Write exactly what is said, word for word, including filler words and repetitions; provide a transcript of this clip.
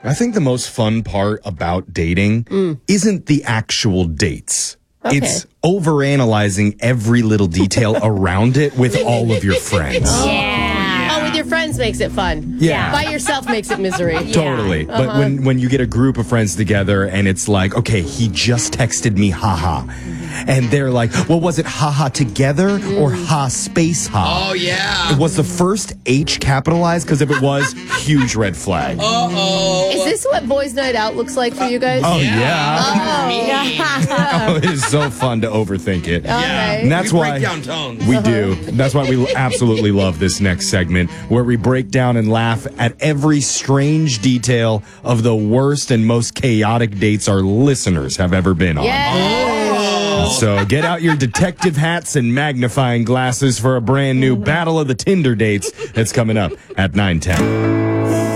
I think the most fun part about dating mm. isn't the actual dates. Okay. It's overanalyzing every little detail around it with all of your friends. Yeah. Oh, with your friends makes it fun. Yeah. By yourself makes it misery. Totally. Uh-huh. But when, when you get a group of friends together and it's like, okay, he just texted me, haha. And they're like, well, was it haha together or ha space ha? Oh, yeah. It was the first H capitalized, because if it was, huge red flag. Uh-oh. Is this what Boys Night Out looks like for you guys? Oh, yeah. Oh, yeah. Oh, it is so fun to overthink it. Yeah. And that's we why break down tones. We do. That's why we absolutely love this next segment, where we break down and laugh at every strange detail of the worst and most chaotic dates our listeners have ever been on. Yeah. So get out your detective hats and magnifying glasses for a brand new Battle of the Tinder Dates that's coming up at nine ten.